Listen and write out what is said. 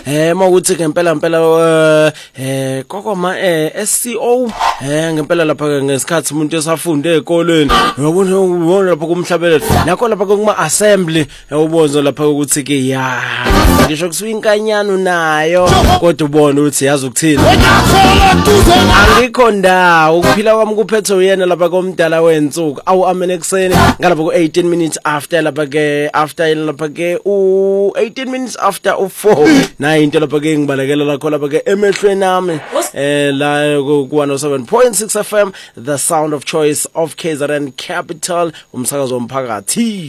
mawukuthi ngempela kokoma SCO ngempela lapha ngesikhathi umuntu esafunde ezikolweni uyabona lapha kumhlabelelo nakho lapha kuma assembly ubonzo lapha ukuthi ke ya ngisho kusiyinkanyano nayo kodwa ubone ukuthi yazi ukuthini angikho ndawo ukuphila kwami kuphethe uyena lapha komdala wensuku awu amene ekseni ngalapha ku 18 minutes after lapha ke 18 minutes after u4 na into lapha ke ngibalekela lakho lapha ke emehlweni nami la ku 107.6 FM the sound of choice of KZN Capital umsakazo womphakathi.